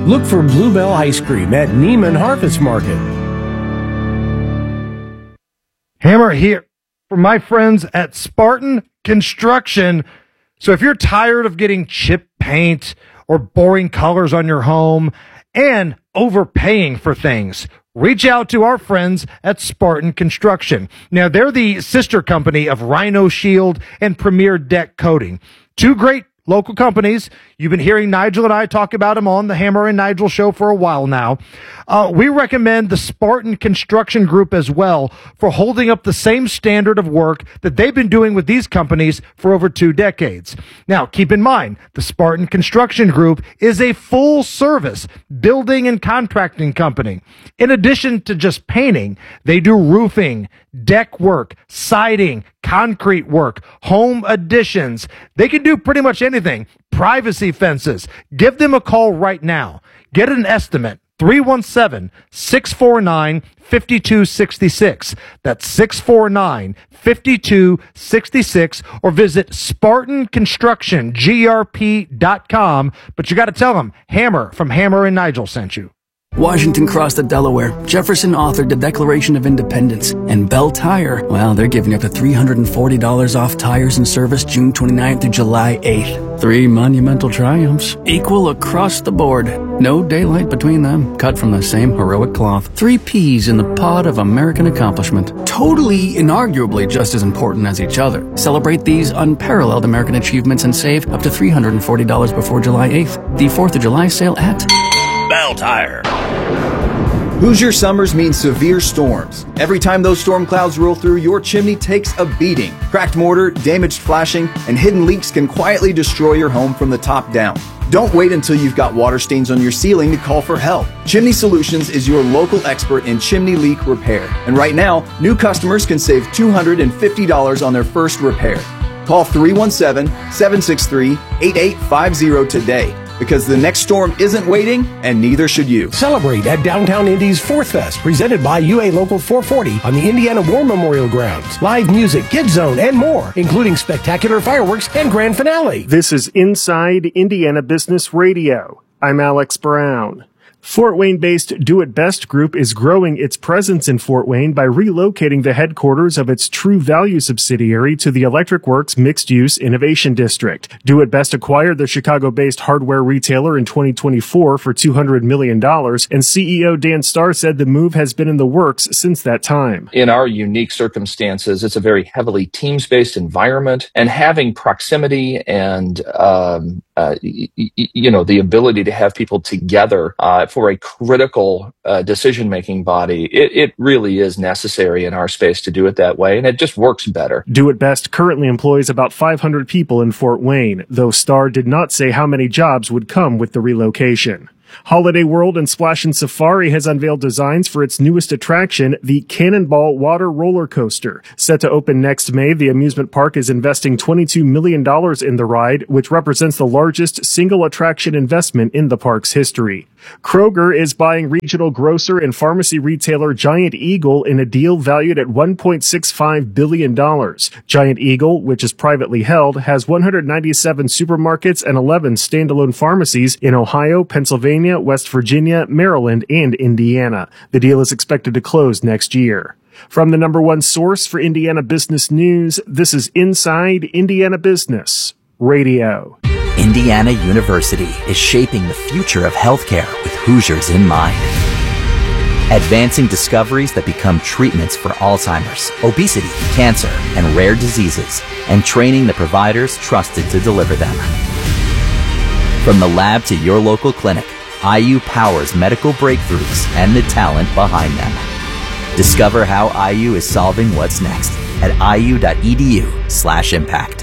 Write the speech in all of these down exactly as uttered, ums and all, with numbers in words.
Look for Bluebell Ice Cream at Neiman Harvest Market. Hammer here for my friends at Spartan Construction. So if you're tired of getting chip paint or boring colors on your home and overpaying for things, reach out to our friends at Spartan Construction. Now, they're the sister company of Rhino Shield and Premier Deck Coating. Two great local companies. You've been hearing Nigel and I talk about them on the Hammer and Nigel show for a while now. Uh, we recommend the Spartan Construction Group as well for holding up the same standard of work that they've been doing with these companies for over two decades. Now, keep in mind, the Spartan Construction Group is a full-service building and contracting company. In addition to just painting, they do roofing, deck work, siding, concrete work, home additions. They can do pretty much anything. Privacy fences. Give them a call right now. Get an estimate. three one seven, six four nine, five two six six. That's six four nine, five two six six. Or visit Spartan Construction G R P dot com. But you got to tell them Hammer from Hammer and Nigel sent you. Washington crossed the Delaware. Jefferson authored the Declaration of Independence. And Bell Tire, well, they're giving up to three hundred forty dollars off tires and service June twenty-ninth through July eighth. Three monumental triumphs, equal across the board. No daylight between them, cut from the same heroic cloth. Three peas in the pod of American accomplishment. Totally, inarguably just as important as each other. Celebrate these unparalleled American achievements and save up to three hundred forty dollars before July eighth. The fourth of July sale at Bell Tire. Hoosier summers mean severe storms. Every time those storm clouds roll through, your chimney takes a beating. Cracked mortar, damaged flashing, and hidden leaks can quietly destroy your home from the top down. Don't wait until you've got water stains on your ceiling to call for help. Chimney Solutions is your local expert in chimney leak repair. And right now, new customers can save two hundred fifty dollars on their first repair. Call three one seven, seven six three, eight eight five zero today. Because the next storm isn't waiting, and neither should you. Celebrate at Downtown Indy's Fourth Fest, presented by U A Local four forty on the Indiana War Memorial Grounds. Live music, Kids Zone, and more, including spectacular fireworks and grand finale. This is Inside Indiana Business Radio. I'm Alex Brown. Fort Wayne-based Do It Best Group is growing its presence in Fort Wayne by relocating the headquarters of its True Value subsidiary to the Electric Works Mixed-Use Innovation District. Do It Best acquired the Chicago-based hardware retailer in twenty twenty-four for two hundred million dollars, and C E O Dan Starr said the move has been in the works since that time. In our unique circumstances, it's a very heavily teams-based environment, and having proximity and um, uh, y- y- you know the ability to have people together uh, for a critical uh, decision-making body, it, it really is necessary in our space to do it that way, and it just works better. Do It Best currently employs about five hundred people in Fort Wayne, though Starr did not say how many jobs would come with the relocation. Holiday World and Splash and Safari has unveiled designs for its newest attraction, the Cannonball Water Roller Coaster. Set to open next May, the amusement park is investing twenty-two million dollars in the ride, which represents the largest single attraction investment in the park's history. Kroger is buying regional grocer and pharmacy retailer Giant Eagle in a deal valued at one point six five billion dollars. Giant Eagle, which is privately held, has one hundred ninety-seven supermarkets and eleven standalone pharmacies in Ohio, Pennsylvania, West Virginia, Maryland, and Indiana. The deal is expected to close next year. From the number one source for Indiana business news, this is Inside Indiana Business Radio. Indiana University is shaping the future of healthcare with Hoosiers in mind. Advancing discoveries that become treatments for Alzheimer's, obesity, cancer, and rare diseases, and training the providers trusted to deliver them. From the lab to your local clinic, I U powers medical breakthroughs and the talent behind them. Discover how I U is solving what's next at iu.edu slash impact.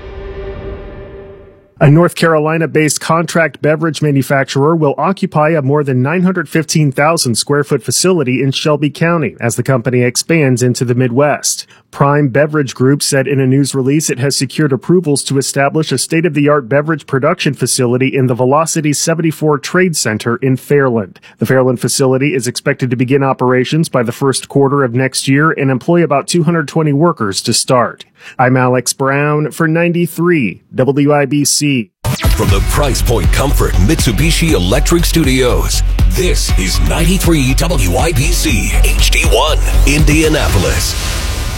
A North Carolina-based contract beverage manufacturer will occupy a more than nine hundred fifteen thousand square foot facility in Shelby County as the company expands into the Midwest. Prime Beverage Group said in a news release it has secured approvals to establish a state-of-the-art beverage production facility in the Velocity seventy-four Trade Center in Fairland. The Fairland facility is expected to begin operations by the first quarter of next year and employ about two hundred twenty workers to start. I'm Alex Brown for ninety-three W I B C. From the Price Point Comfort Mitsubishi Electric Studios, this is ninety-three W I B C H D one, Indianapolis.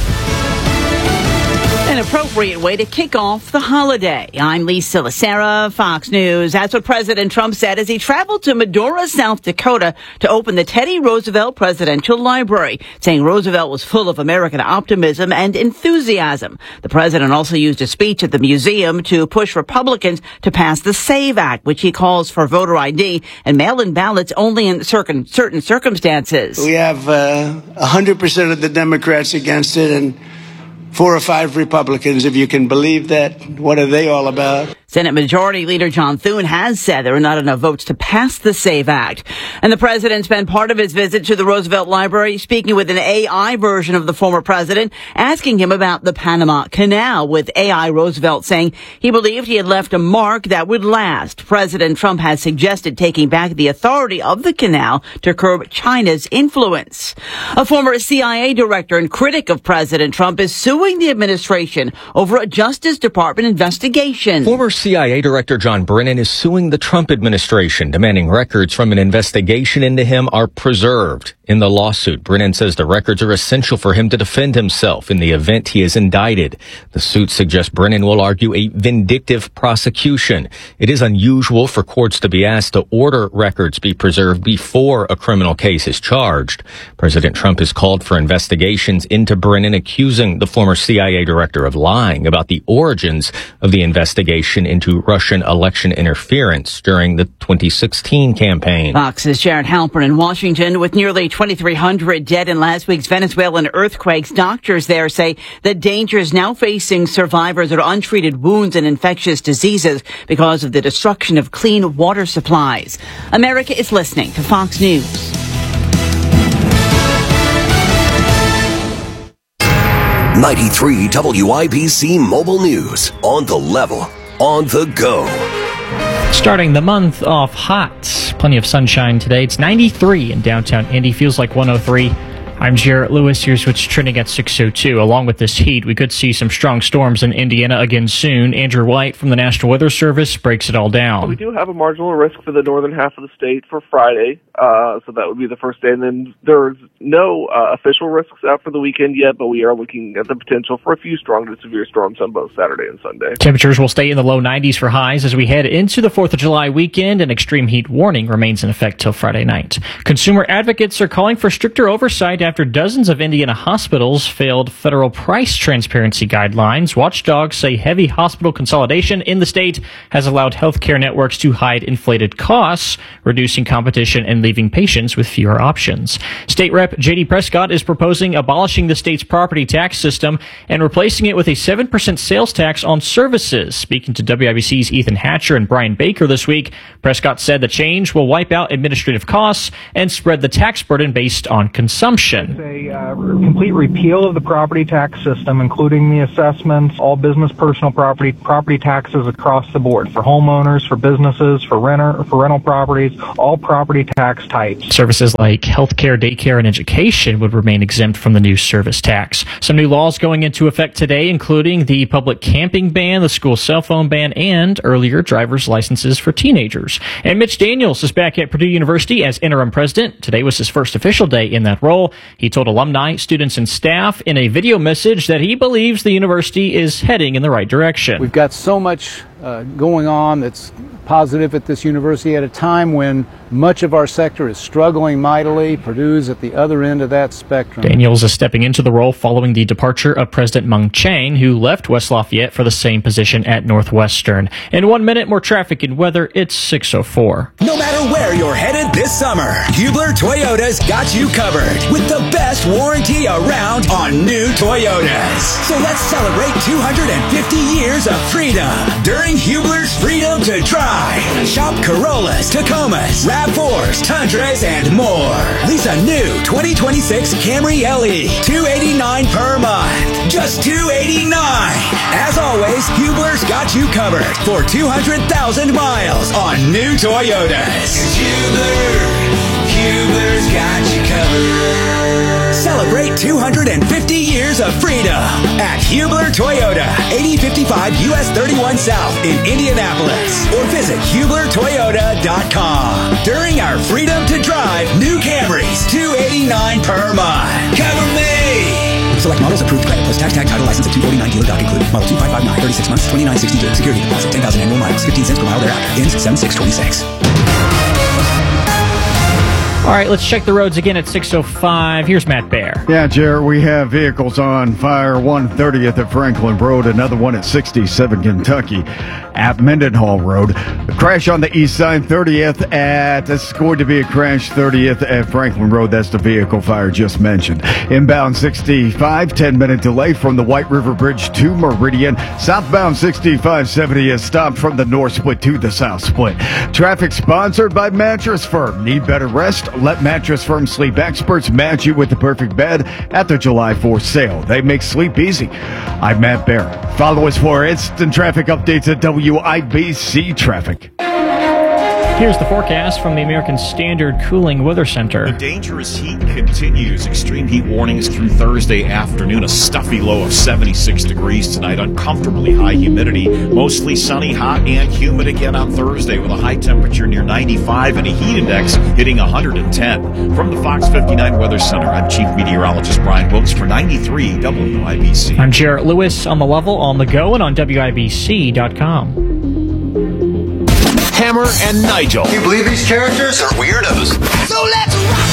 An appropriate way to kick off the holiday. I'm Lisa Lacera, Fox News. That's what President Trump said as he traveled to Medora, South Dakota to open the Teddy Roosevelt Presidential Library, saying Roosevelt was full of American optimism and enthusiasm. The president also used a speech at the museum to push Republicans to pass the SAVE Act, which he calls for voter I D and mail-in ballots only in certain, certain circumstances. We have uh, one hundred percent of the Democrats against it and four or five Republicans, if you can believe that. What are they all about? Senate Majority Leader John Thune has said there are not enough votes to pass the SAVE Act. And the president spent part of his visit to the Roosevelt Library speaking with an A I version of the former president, asking him about the Panama Canal, with A I Roosevelt saying he believed he had left a mark that would last. President Trump has suggested taking back the authority of the canal to curb China's influence. A former C I A director and critic of President Trump is suing the administration over a Justice Department investigation. Former C I A Director John Brennan is suing the Trump administration, demanding records from an investigation into him are preserved. In the lawsuit, Brennan says the records are essential for him to defend himself in the event he is indicted. The suit suggests Brennan will argue a vindictive prosecution. It is unusual for courts to be asked to order records be preserved before a criminal case is charged. President Trump has called for investigations into Brennan, accusing the former C I A director of lying about the origins of the investigation into Russian election interference during the twenty sixteen campaign. Fox's Jared Halpern in Washington. With nearly twenty-three hundred dead in last week's Venezuelan earthquakes, doctors there say the danger is now facing survivors of untreated wounds and infectious diseases because of the destruction of clean water supplies. America is listening to Fox News. ninety-three W I B C Mobile News. On the level. On the go. Starting the month off hot. Plenty of sunshine today. It's ninety-three in downtown Indy. Feels like one oh three. I'm Jarrett Lewis. Here's what's trending at six oh two. Along with this heat, we could see some strong storms in Indiana again soon. Andrew White from the National Weather Service breaks it all down. We do have a marginal risk for the northern half of the state for Friday, uh, so that would be the first day. And then there's no uh, official risks out for the weekend yet, but we are looking at the potential for a few strong to severe storms on both Saturday and Sunday. Temperatures will stay in the low nineties for highs as we head into the fourth of July weekend. An extreme heat warning remains in effect till Friday night. Consumer advocates are calling for stricter oversight after dozens of Indiana hospitals failed federal price transparency guidelines. Watchdogs say heavy hospital consolidation in the state has allowed healthcare networks to hide inflated costs, reducing competition and leaving patients with fewer options. State Rep J D Prescott is proposing abolishing the state's property tax system and replacing it with a seven percent sales tax on services. Speaking to W I B C's Ethan Hatcher and Brian Baker this week, Prescott said the change will wipe out administrative costs and spread the tax burden based on consumption. A uh, complete repeal of the property tax system, including the assessments, all business personal property, property taxes across the board for homeowners, for businesses, for renter, for rental properties, all property tax types. Services like healthcare, daycare, and education would remain exempt from the new service tax. Some new laws going into effect today, including the public camping ban, the school cell phone ban, and earlier driver's licenses for teenagers. And Mitch Daniels is back at Purdue University as interim president. Today was his first official day in that role. He told alumni, students, and staff in a video message that he believes the university is heading in the right direction. We've got so much uh, going on that's positive at this university at a time when much of our sector is struggling mightily. Purdue's at the other end of that spectrum. Daniels is stepping into the role following the departure of President Mung Chiang, who left West Lafayette for the same position at Northwestern. In one minute, more traffic and weather. It's six oh four. No matter where you're headed this summer, Hubler Toyota's got you covered with the best warranty around on new Toyotas. So let's celebrate two hundred fifty years of freedom during Bring Hubler's freedom to drive. Shop Corollas, Tacomas, RAV fours, Tundras, and more. Lease a new twenty twenty-six Camry L E. two hundred eighty-nine dollars per month. Just two hundred eighty-nine dollars. As always, Hubler's got you covered for two hundred thousand miles on new Toyotas. Hubler, Hubler's got you covered. Celebrate two hundred fifty years of freedom at Hubler Toyota, eighty fifty-five U S thirty-one South in Indianapolis, or visit hubler toyota dot com. During our Freedom to Drive new Camrys, two hundred eighty-nine dollars per month. Cover me! Select models approved credit plus tax tag title license at two forty-nine dealer doc included. Model two five five nine, thirty-six months, twenty-nine sixty-two. Security deposit, ten thousand annual miles, fifteen cents per mile thereafter. Ends seven six twenty-six. All right, let's check the roads again at six oh five. Here's Matt Baer. Yeah, Jared, we have vehicles on fire. one thirtieth at Franklin Road, another one at sixty-seven Kentucky at Mendenhall Road. A crash on the east side, thirtieth at, this is going to be a crash, thirtieth at Franklin Road. That's the vehicle fire just mentioned. Inbound sixty-five, ten minute delay from the White River Bridge to Meridian. Southbound sixty-five seventy is stopped from the north split to the south split. Traffic sponsored by Mattress Firm. Need better rest? Let Mattress Firm sleep experts match you with the perfect bed at the July fourth sale. They make sleep easy. I'm Matt Baer. Follow us for instant traffic updates at W I B C Traffic. Here's the forecast from the American Standard Cooling Weather Center. The dangerous heat continues. Extreme heat warnings through Thursday afternoon. A stuffy low of seventy-six degrees tonight. Uncomfortably high humidity. Mostly sunny, hot, and humid again on Thursday with a high temperature near ninety-five and a heat index hitting one hundred ten. From the Fox fifty-nine Weather Center, I'm Chief Meteorologist Brian Wilkes for ninety-three W I B C. I'm Jarrett Lewis on the level, on the go, and on W I B C dot com. Hammer and Nigel. Do you believe these characters are weirdos? So let's rock!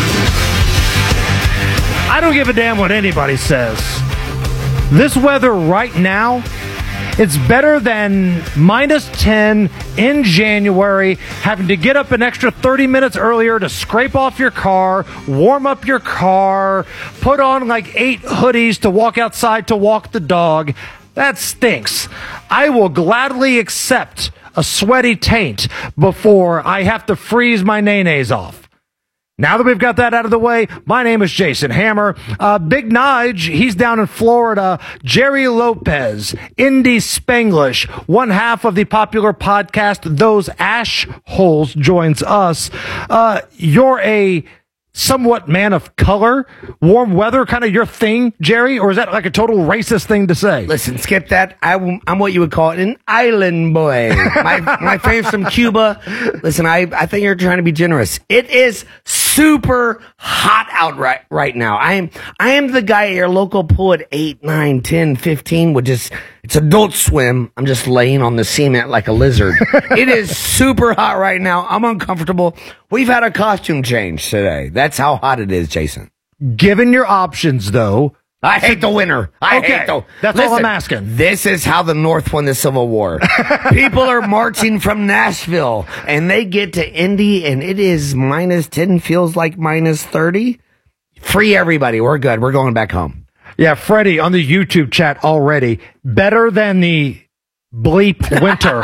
I don't give a damn what anybody says. This weather right now, it's better than minus ten in January, having to get up an extra thirty minutes earlier to scrape off your car, warm up your car, put on like eight hoodies to walk outside to walk the dog. That stinks. I will gladly accept a sweaty taint before I have to freeze my nays off. Now that we've got that out of the way, my name is Jason Hammer. Uh, Big Nige, he's down in Florida. Jerry Lopez, Indy Spanglish, one half of the popular podcast Those Ash Holes, joins us. Uh, you're a somewhat man of color, warm weather, kind of your thing, Jerry? Or is that like a total racist thing to say? Listen, skip that. I, I'm what you would call an island boy. My my family's from Cuba. Listen, I, I think you're trying to be generous. It is super hot out right right now. I am I am the guy at your local pool at eight, nine, ten, fifteen would just, it's adult swim. I'm just laying on the cement like a lizard. It is super hot right now. I'm uncomfortable. We've had a costume change today. That's how hot it is, Jason. Given your options, though, I hate the winter. I okay, hate the That's Listen, all I'm asking. This is how the North won the Civil War. People are marching from Nashville, and they get to Indy, and it is minus ten, feels like minus thirty. Free everybody. We're good. We're going back home. Yeah, Freddie on the YouTube chat already. Better than the bleep winter.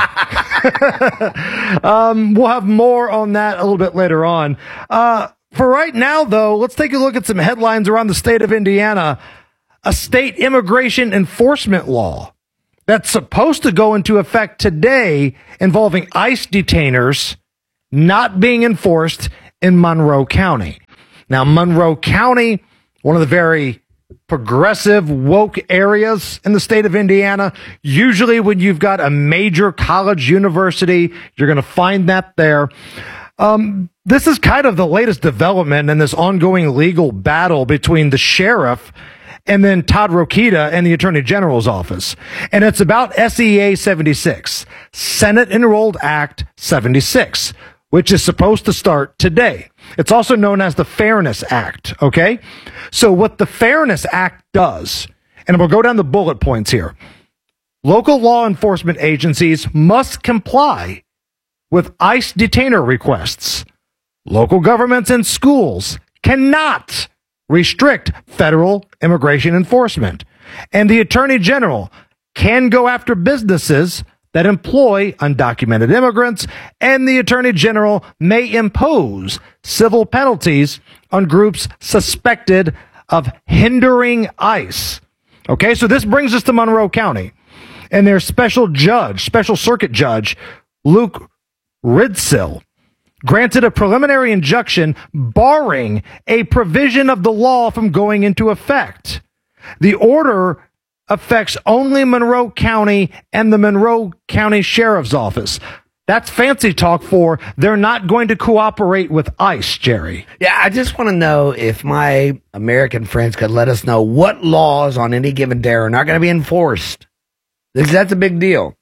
um, we'll have more on that a little bit later on. Uh, for right now, though, let's take a look at some headlines around the state of Indiana. A state immigration enforcement law that's supposed to go into effect today involving ICE detainers not being enforced in Monroe County. Now, Monroe County, one of the very progressive, woke areas in the state of Indiana. Usually when you've got a major college university, you're going to find that there. Um, this is kind of the latest development in this ongoing legal battle between the sheriff and then Todd Rokita and the Attorney General's office. And it's about S E A seventy-six, Senate Enrolled Act seventy-six, which is supposed to start today. It's also known as the Fairness Act, okay? So what the Fairness Act does, and we'll go down the bullet points here, local law enforcement agencies must comply with ICE detainer requests. Local governments and schools cannot restrict federal immigration enforcement. And the Attorney General can go after businesses that employ undocumented immigrants, and the Attorney General may impose civil penalties on groups suspected of hindering ICE. Okay, so this brings us to Monroe County, and their special judge, special circuit judge, Luke Ridsill, granted a preliminary injunction barring a provision of the law from going into effect. The order affects only Monroe County and the Monroe County Sheriff's Office. That's fancy talk for they're not going to cooperate with ICE, Jerry. Yeah, I just want to know if my American friends could let us know what laws on any given day are not going to be enforced. Because that's a big deal.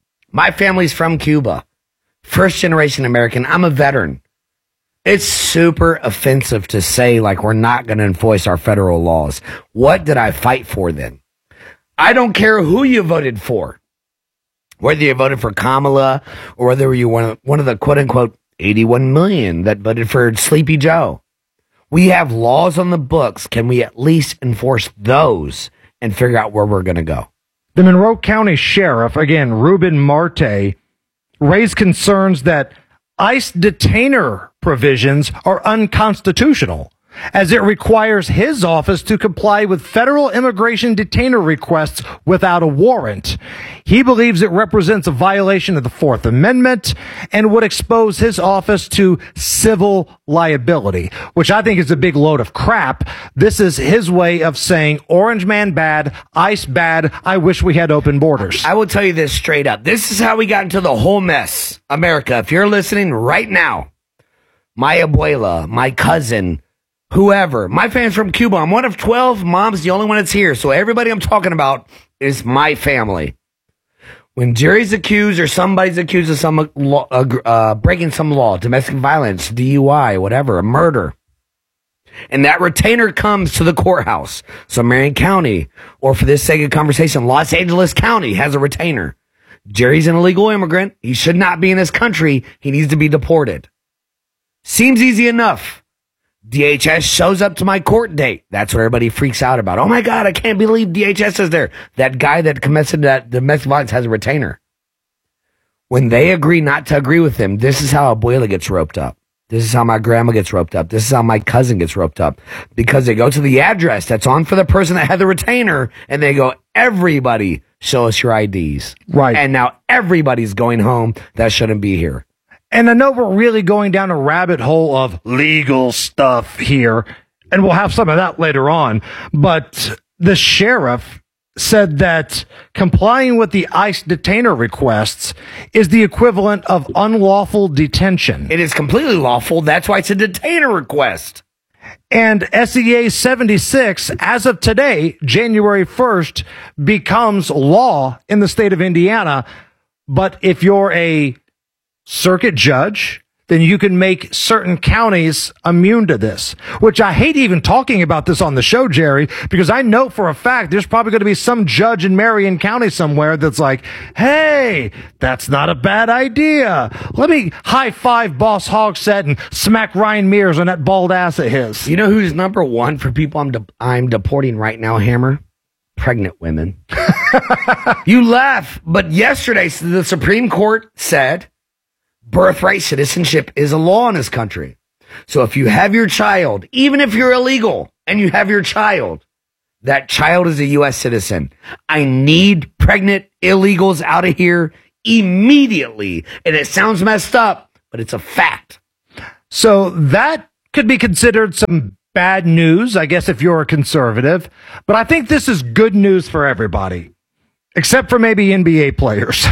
My family's from Cuba. First generation American. I'm a veteran. It's super offensive to say like we're not going to enforce our federal laws. What did I fight for then? I don't care who you voted for. Whether you voted for Kamala or whether you were one of the quote-unquote eighty-one million that voted for Sleepy Joe. We have laws on the books. Can we at least enforce those and figure out where we're going to go? The Monroe County Sheriff, again, Ruben Marte, raised concerns that ICE detainer provisions are unconstitutional, as it requires his office to comply with federal immigration detainer requests without a warrant. He believes it represents a violation of the Fourth Amendment and would expose his office to civil liability, which I think is a big load of crap. This is his way of saying Orange Man bad, ICE bad, I wish we had open borders. I will tell you this straight up. This is how we got into the whole mess. America, if you're listening right now, my abuela, my cousin, whoever. My family's from Cuba. I'm one of twelve. Mom's the only one that's here. So everybody I'm talking about is my family. When Jerry's accused or somebody's accused of some law, uh, uh, breaking some law, domestic violence, D U I, whatever, a murder, and that retainer comes to the courthouse, so Marion County, or for this sake of conversation, Los Angeles County has a retainer. Jerry's an illegal immigrant. He should not be in this country. He needs to be deported. Seems easy enough. D H S shows up to my court date. That's what everybody freaks out about. Oh my God, I can't believe D H S is there. That guy that committed that domestic violence has a retainer. When they agree not to agree with him, this is how Abuela gets roped up. This is how my grandma gets roped up. This is how my cousin gets roped up. Because they go to the address that's on for the person that had the retainer, and they go, everybody, show us your I Ds. Right. And now everybody's going home that shouldn't be here. And I know we're really going down a rabbit hole of legal stuff here, and we'll have some of that later on. But the sheriff said that complying with the ICE detainer requests is the equivalent of unlawful detention. It is completely lawful. That's why it's a detainer request. And S E A seventy-six, as of today, January first, becomes law in the state of Indiana. But if you're a circuit judge, then you can make certain counties immune to this, which I hate even talking about this on the show, Jerry, because I know for a fact there's probably going to be some judge in Marion County somewhere that's like, hey, that's not a bad idea. Let me high five Boss Hogsett and smack Ryan Mears on that bald ass of his. You know who's number one for people I'm, de- I'm deporting right now, Hammer? Pregnant women. You laugh, but yesterday the Supreme Court said birthright citizenship is a law in this country. So if you have your child, even if you're illegal and you have your child, that child is a U S citizen. I need pregnant illegals out of here immediately. And it sounds messed up, but it's a fact. So that could be considered some bad news, I guess, if you're a conservative. But I think this is good news for everybody. Except for maybe N B A players.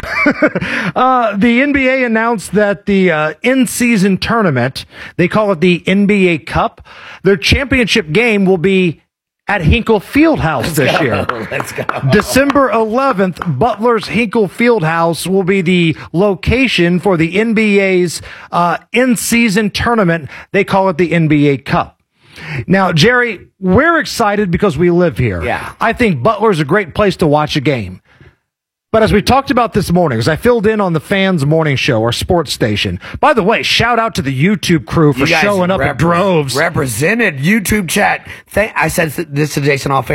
uh, the N B A announced that the uh, in-season tournament, they call it the N B A Cup, their championship game will be at Hinkle Fieldhouse Let's this go. year. Let's go. December eleventh, Butler's Hinkle Fieldhouse will be the location for the N B A's uh, in-season tournament. They call it the N B A Cup. Now, Jerry, we're excited because we live here. Yeah. I think Butler's a great place to watch a game. But as we talked about this morning, as I filled in on the Fans Morning Show, our sports station. By the way, shout out to the YouTube crew for You guys showing up repre- in droves. Represented YouTube chat. Th- I said this to Jason off air.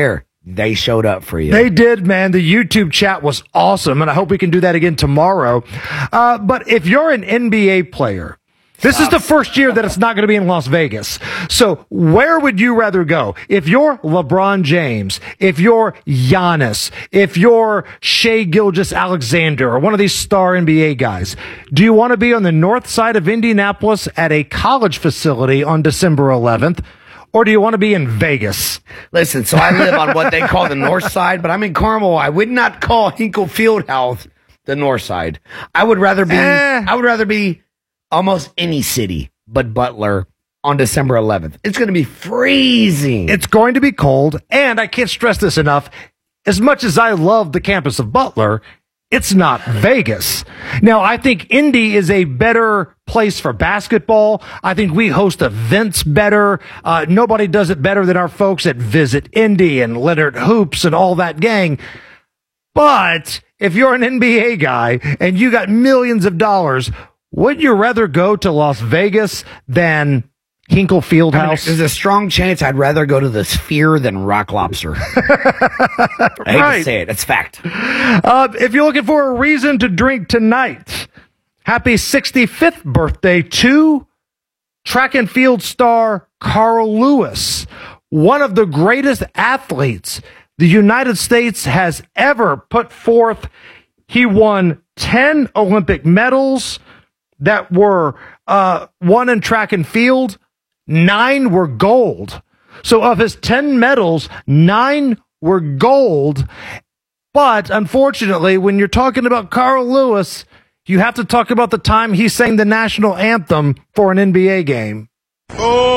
they showed up for you. They did, man. The YouTube chat was awesome, and I hope we can do that again tomorrow. Uh, but if you're an N B A player, this is the first year that it's not going to be in Las Vegas. So where would you rather go? If you're LeBron James, if you're Giannis, if you're Shai Gilgeous-Alexander, or one of these star N B A guys, do you want to be on the north side of Indianapolis at a college facility on December eleventh? Or do you want to be in Vegas? Listen, so I live on what they call the north side, but I'm in Carmel. I would not call Hinkle Fieldhouse the north side. I would rather be, eh. I would rather be almost any city but Butler on December eleventh. It's going to be freezing. It's going to be cold, and I can't stress this enough. As much as I love the campus of Butler, it's not Vegas. Now, I think Indy is a better place for basketball. I think we host events better. Uh, nobody does it better than our folks at Visit Indy and Leonard Hoops and all that gang. But if you're an N B A guy and you got millions of dollars, would you rather go to Las Vegas than Hinkle Fieldhouse? I mean, there's a strong chance I'd rather go to the Sphere than Rock Lobster. I hate Right. to say it. It's fact. Uh, if you're looking for a reason to drink tonight, happy sixty-fifth birthday to track and field star Carl Lewis, one of the greatest athletes the United States has ever put forth. He won ten Olympic medals that were uh, won in track and field. Nine were gold. So of his ten medals, nine were gold. But unfortunately, when you're talking about Carl Lewis, you have to talk about the time he sang the national anthem for an N B A game. Oh.